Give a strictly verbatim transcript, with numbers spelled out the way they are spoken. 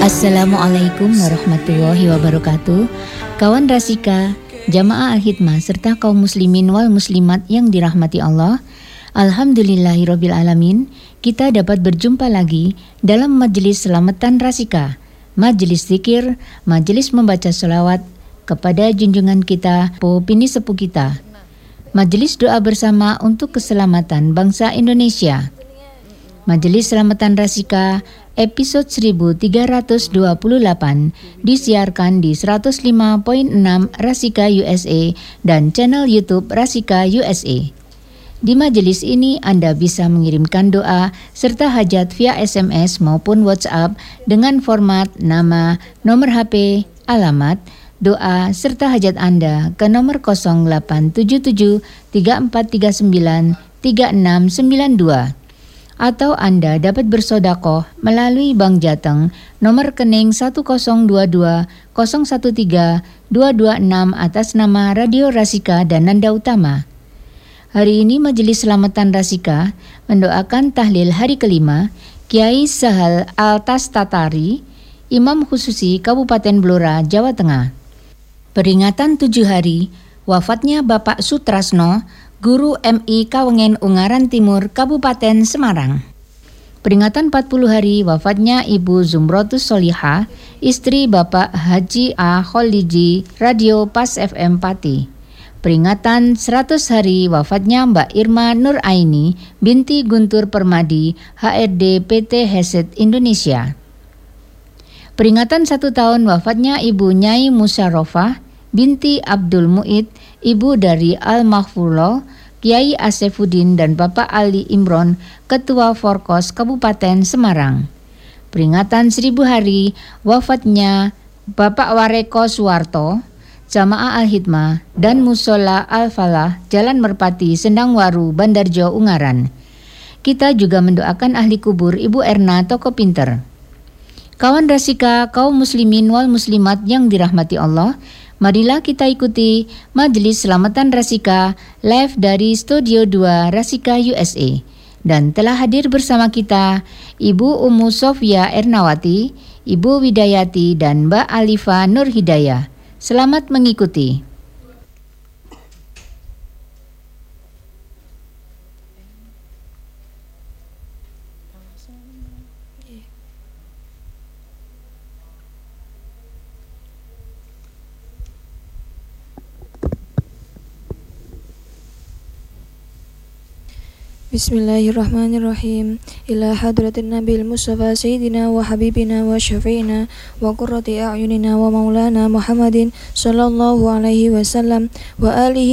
Assalamualaikum warahmatullahi wabarakatuh. Kawan Rasika, Jamaah Al-Hikmah serta kaum muslimin wal muslimat yang dirahmati Allah, alhamdulillahirabbil alamin, kita dapat berjumpa lagi dalam majelis selamatan Rasika, majelis zikir, majelis membaca selawat kepada junjungan kita, Popini Sepuh kita, majelis doa bersama untuk keselamatan bangsa Indonesia. Majelis Selamatan Rasika episode seribu tiga ratus dua puluh delapan disiarkan di seratus lima koma enam Rasika U S A dan channel YouTube Rasika U S A. Di majelis ini Anda bisa mengirimkan doa serta hajat via S M S maupun WhatsApp dengan format nama, nomor H P, alamat, doa serta hajat Anda ke nomor nol delapan tujuh tujuh tiga empat tiga sembilan tiga enam sembilan dua. Atau Anda dapat bersodakoh melalui Bank Jateng nomor rekening satu nol dua dua nol satu tiga dua dua enam atas nama Radio Rasika dan Nanda Utama. Hari ini Majelis Selamatan Rasika mendoakan tahlil hari kelima Kiai Sahal Al-Tastatari, Imam Khususi Kabupaten Blora, Jawa Tengah. Peringatan tujuh hari wafatnya Bapak Sutrasno, Guru M I Kawengen Ungaran Timur, Kabupaten Semarang. Peringatan empat puluh hari wafatnya Ibu Zumrotus Solihah, istri Bapak Haji A. Kholiji, Radio Pas F M Pati. Peringatan seratus hari wafatnya Mbak Irma Nur Aini, binti Guntur Permadi, H R D P T Heset Indonesia. Peringatan satu tahun wafatnya Ibu Nyai Musyarofah, binti Abdul Muid, ibu dari Al-Mahfullah, Kiai Asefuddin dan Bapak Ali Imron, Ketua Forkos Kabupaten Semarang. Peringatan seribu hari wafatnya Bapak Wareko Suwarto, Jamaah Al-Hikmah dan Musola Al-Falah, Jalan Merpati, Sendangwaru, Bandarjo, Ungaran. Kita juga mendoakan ahli kubur Ibu Erna Toko Pinter. Kawan Rasika, kaum muslimin wal muslimat yang dirahmati Allah, marilah kita ikuti Majelis Selamatan Rasika live dari Studio dua Rasika U S A. Dan telah hadir bersama kita Ibu Ummu Sofia Ernawati, Ibu Widayati dan Mbak Alifa Nur Hidayah. Selamat mengikuti. Bismillahirrahmanirrahim. Ila hadratin Nabil Mustafa Sayyidina wa Habibina wa Syafi'ina wa qurrati a'yunina wa maulana Muhammadin sallallahu alaihi wasallam wa alihi